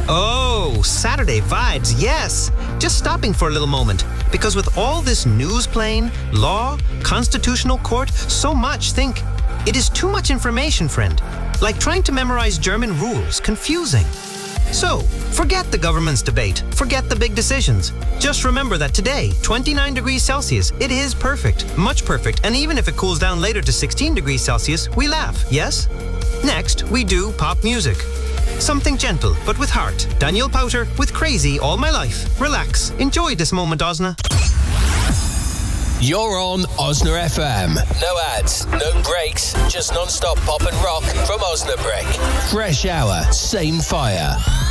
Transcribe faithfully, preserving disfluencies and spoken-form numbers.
Oh, Saturday vibes, yes. Just stopping for a little moment. Because with all this news playing, law, constitutional court, so much, think. It is too much information, friend. Like trying to memorize German rules, confusing. So, forget the government's debate. Forget the big decisions. Just remember that today, twenty-nine degrees Celsius, it is perfect. Much perfect. And even if it cools down later to sixteen degrees Celsius, we laugh, yes? Next, we do pop music. Something gentle, but with heart. Daniel Powter with Crazy All My Life. Relax. Enjoy this moment, Osna. You're on Osna F M. No ads, no breaks, just non-stop pop and rock from Osnabrück. Fresh hour, same fire.